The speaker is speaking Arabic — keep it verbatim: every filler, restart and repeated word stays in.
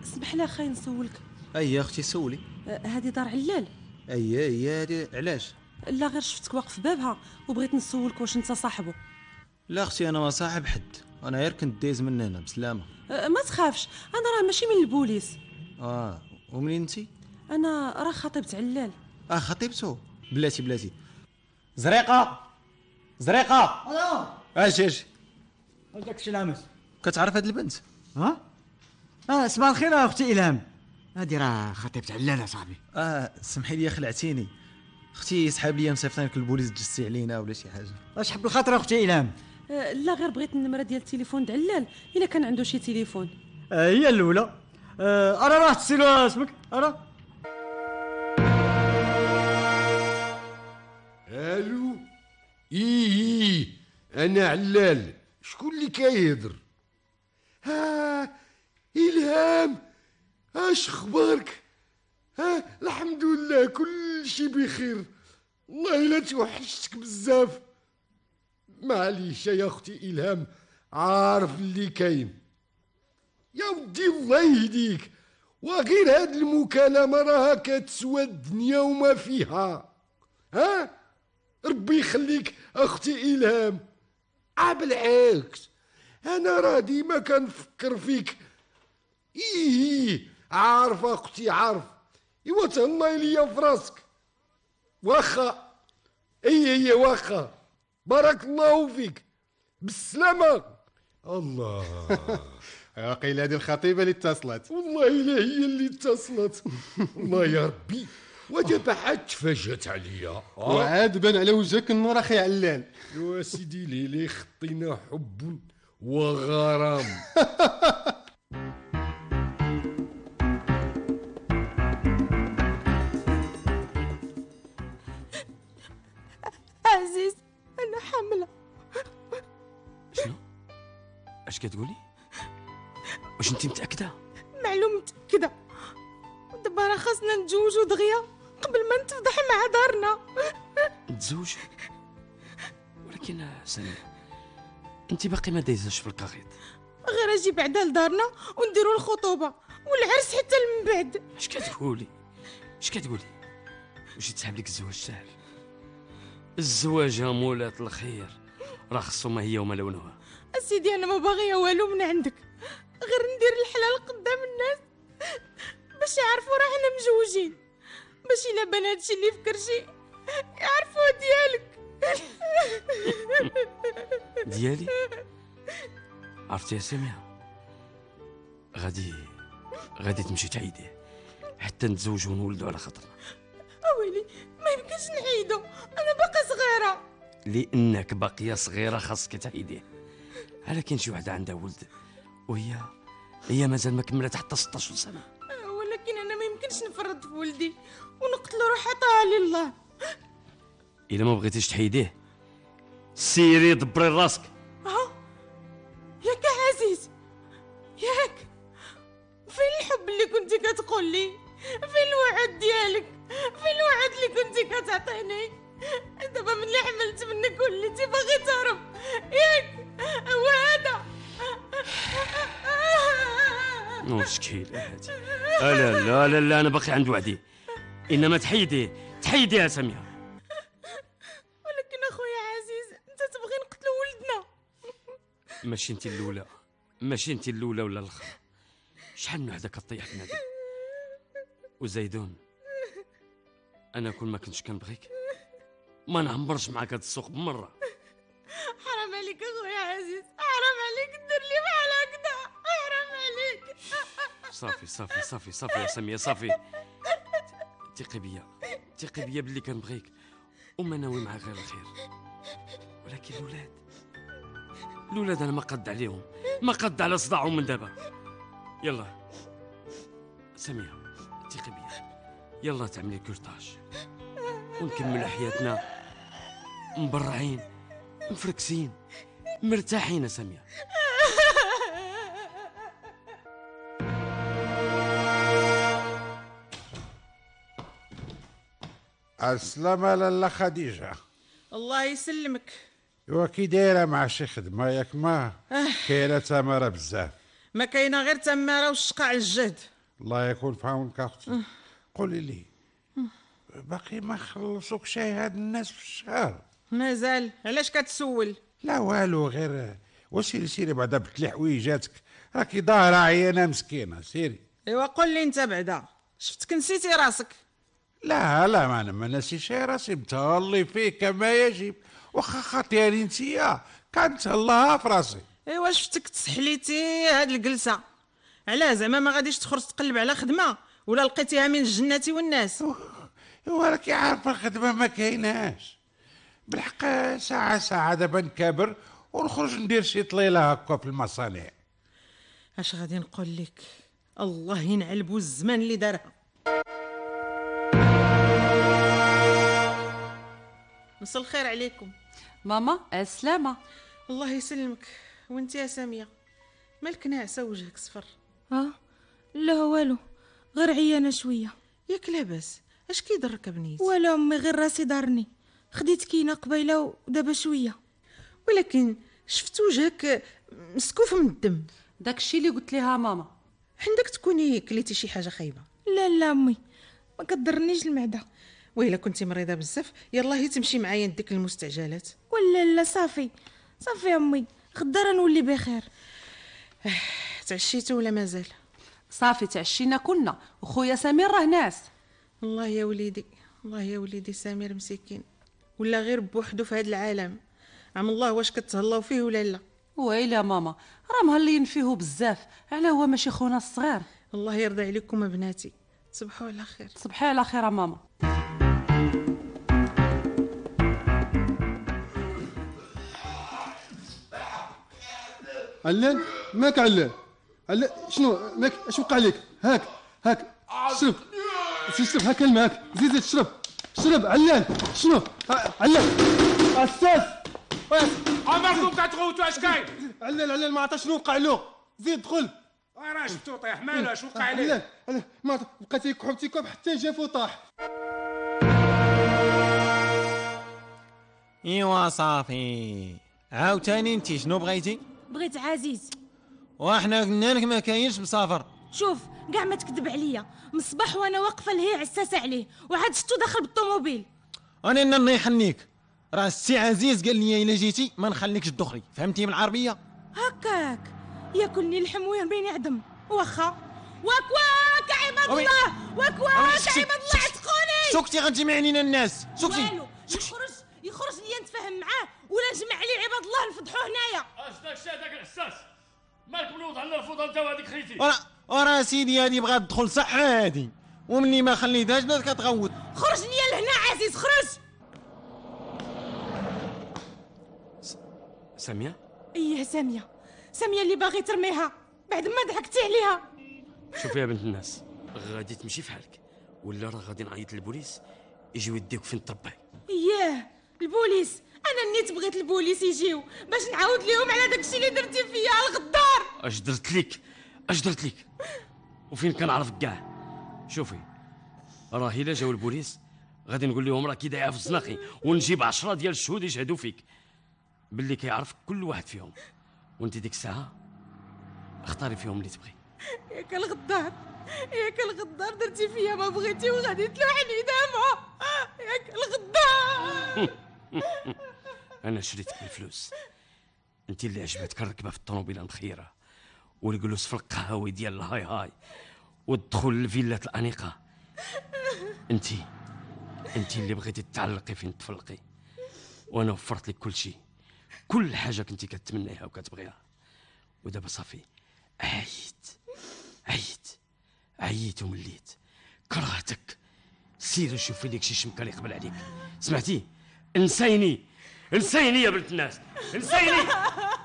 تسمح لي اخاي نسولك. اي اختي سولي. أه هذه دار علال؟ اي هي هذه. علاش؟ لا غير شفتك واقف بابها وبغيت نسولك واش انت صاحبه. لا اختي انا ما صاحب حد، انا غير كنت دايز من هنا بسلامه. أه ما تخافش، انا راه ماشي من البوليس. اه ومنين انتي؟ انا راه خطيبة علال. اه خطيبته؟ بلاتي بلاتي. زريقه زريقه الو اجي اجي. داك الشيء لامس. كتعرف هاد البنت؟ ها اه صباح الخير اختي الهام، هادي راه خطيبة علالة صاحبي. اه سمحي لي خلعتيني اختي، سحاب لي مصيفطين لك البوليس تجسي علينا ولا شي حاجه. اش حب الخاطر اختي الهام؟ أه لا غير بغيت النمره ديال التليفون د علال الا كان عنده شي تليفون. آه هي الاولى. آه انا راه تسيلو اسمك انا. الو ايه ايه انا علال، شكون اللي كيهضر؟ ها الهام، اش اخبارك؟ ها الحمد لله كل شي بخير، والله الا توحشتك بزاف. معليش يا اختي الهام، عارف اللي كاين. يا ودي الله يهديك، وغير هاد المكالمه راها كتسوى الدنيا وما فيها. ها ربي يخليك اختي الهام. اه بالعكس انا راه ديما كنفكر فيك. ايه عارف اختي عارف، ايوا تهلاي ليا في راسك. واخا اي هي واخا، بارك الله فيك بالسلامه. الله قيل هذه الخطيبه اللي اتصلت. والله الا هي اللي اتصلت. والله يا ربي ودابا حد تفاجات عليا. وعاد بان على وجهك النور اخي علال. يا سيدي ليلي خطينا حب وغرام. عزيز انا حامله. شنو؟ اش كتقولي؟ واش انت متاكده؟ معلوم متاكده، دابا راه خاصنا نتزوجوا دغيا قبل ما نتفضح مع دارنا. نتزوج؟ ولكن سامية انت باقي ما دايزاش في الكاغيط. غير اجي بعدا لدارنا ونديروا الخطوبه والعرس حتى من بعد. اش كتقولي؟ اش كتقولي؟ واش تسحب لك الزواج ساهل؟ الزواج يا مولات الخير راه خصو ما هي وما لونها. اسيدي انا ما باغيه والو من عندك، غير ندير الحلال قدام الناس باش يعرفوا راه حنا مزوجين، باش الا بان هادشي اللي في كرشي يعرفوا ديالك. ديالي؟ عرفتي يا سامية، غادي غادي تمشي تعيديه حتى نتزوجوا ونولدوا على خاطرنا. اويلي ما يمكنش نعيدو، انا باقا صغيره. لانك باقيه صغيره خاصك تعيديه. على كاين شي وحده عندها ولد وهي هي مازال ما كملت حتى ستة عشر سنه. ولكن انا ما يمكنش نفرط في ولدي ونقتل روحي طاعه لله. الا ما بغيتيش تحيديه سيري دبري راسك. ها ياك عزيز ياك، فين الحب اللي كنتي كتقول لي؟ فين الوعد ديالك؟ فين الوعد اللي كنتي كتعطيني؟ دابا ملي حملت منك وليتي باغي تهرب ياك؟ هو هذا مشكلة هادي. لا لا لا لا انا باقي عند وعدي، انما تحيديه تحيديه يا سامية. ولكن اخويا عزيز انت تبغي نقتلوا ولدنا. ماشي انت الاولى، ماشي انت الاولى ولا الاخرى. شحال من وحده كطيح بنادم. وزيدون انا كل ما كنتش كنبغيك ما نعمرش معاك هاد السوق بمره. حرام عليك اخويا عزيز، حرام عليك دير لي بحال هكذا، حرام عليك. صافي صافي صافي صافي يا سامية صافي. ثقي بيا ثقي بيا باللي كنبغيك وما ناوي معاك غير الخير. ولكن الولاد الولاد انا ما قد عليهم، ما قد على صداعهم من دابا. يلا سامية ثقي بيا، يلا تعملي كورتاج ونكملوا حياتنا مبرعين مفركسين مرتاحين يا سامية. السلامة لاله خديجة. الله يسلمك. ايوا كي دايره مع شي خدمه ياك؟ ما آه. كاينه تماره بزاف. ما كاينه غير تماره والشقاع الجهد. الله يكون في عونك اختي. قولي لي باقي ما خلصوك شاي هاد الناس في الشهر؟ مازال. علاش كتسول؟ لا والو، غير وسيري سيري بعدا بتلي حويجاتك، راكي ظاهرة عيانة مسكينة. سيري. ايوا قول لي انت بعدا، شفتك نسيتي راسك. لا لا، ما انا ما نسيش راسي، متهلي فيه كما يجب، واخا خاطياني نتيا كنتهلاها في راسي. ايوا شفتك تسحليتي هاد الجلسه، علاه زعما ما غاديش تخرج تقلب على خدمه ولا لقيتيها من الجنه والناس؟ ايوا راكي عارفه الخدمه ما كايناش بالحق. ساعه ساعه دابا نكابر ونخرج ندير شي طليله هكا في المصانع. اش غادي نقول لك، الله ينعلبو الزمان اللي دارها. مساء الخير عليكم. ماما السلامة. الله يسلمك. وانت يا سامية مالك ناعسة وجهك صفر؟ اه لا والو، غير عيانة شوية. ياك لاباس؟ اش كيضرك بنيت؟ ولا امي غير راسي دارني، خديت كينه قبيله ودابا شوية. ولكن شفت وجهك مسكوف من الدم. داكشي اللي قلت ليها ماما. عندك تكوني كليتي شي حاجة خايبة؟ لا لا امي ما كضرنيش المعدة. وإلا كنتي مريضة بزاف يلا هي تمشي معايا نديك المستعجلات. ولا لا صافي صافي امي، غدا راه نولي بخير. تعشيتوا ولا مازال؟ صافي تعشينا كلنا، وخويا سمير راه ناس. الله يا وليدي، الله يا وليدي سمير مسكين ولا غير بوحدو في هذا العالم. عم الله واش كتهلاو فيه ولا لا؟ ويلا ماما راه مهلين فيه بزاف، على هو ماشي خونا الصغير. الله يرضى عليكم بناتي، تصبحوا على خير. تصبحي على خير ماما. علان ماك علان علان شنو ماك اش وقع لك؟ هاك هاك شرب شرب هاك الماء، هاك زيد زيد شرب شرب. علان شنو علان اساس عمركم كتغوتوا اش كاين؟ علان علان ما عرفتش شنو وقع له، زيد دخل. راه شفتو طيح مالو اش وقع عليه؟ علان علان ما بقيت يكحب تيكحب حتى جاف وطاح. ايوا صافي عاوتاني انتي شنو بغيتي؟ بغيت عزيز. وحنا قلنا لك ما كاينش مسافر. شوف كاع ما تكذب عليا، من الصباح وانا واقفه لهي عساسه عليه وعاد شتو داخل بالطوموبيل. انا انا نيحنيك، راه السي عزيز قال لي الا جيتي ما نخليكش تدخلي، فهمتي بالعربيه؟ هكاك ياكلني اللحم ويرميني عظم. واخا واك واك عباد الله، واك واك عباد الله عتقوني. سكتي غتجمع علينا الناس، سكتي. والو يخرج يخرج ليا نتفاهم معاه ولا نجمع عليه عباد الله نفضحوه هنايا. اش داك الشيء داك الحساس مالك ملوط على الفوضى انت وهذيك خيتي؟ ورا ورا سيدي هادي بغات تدخل صح هادي، ومني ما خليتهاش بدات كتغوت. خرج ليا لهنا عزيز، خرج. سامية؟ ايه سامية، سامية اللي باغي ترميها بعد ما ضحكتي عليها. شوفي يا بنت الناس، غادي تمشي في حالك ولا راه غادي نعيط للبوليس يجيو يديوك فين تربي. اييه البوليس، انا نيت بغيت البوليس يجيو باش نعاود ليهم على داكشي اللي درتي فيا الغدار. اش درت لك؟ اش درت لك؟ وفين كنعرفك كاع؟ شوفي راه الا جاو البوليس غادي نقول لهم راه كي دايره في الزناقي، ونجيب عشرة ديال الشهود يشهدوا فيك باللي كيعرفك كل واحد فيهم، وانت ديك الساعه اختاري فيهم اللي تبغي. ياك الغدار، ياك الغدار درتي فيا ما بغيتي وغادي تلوحني دابا. ياك الغدار. انا شريتك بالفلوس، انت اللي عجبتك الركبه في الطوموبيله المخيره والجلوس في القهاوي ديال الهاي هاي والدخول لفيلات الانيقه. انت انت اللي بغيتي تعلقي فين تفلقي، وانا وفرت لك كل شيء، كل حاجه كنتي كتمنيها وكتبغيها. ودابا صافي عييت عييت عييت ومليت، كرهتك. سير شوفي لك شي شمكه يقبل عليك، سمعتي؟ انسيني انسيني يا بنت الناس، انسيني.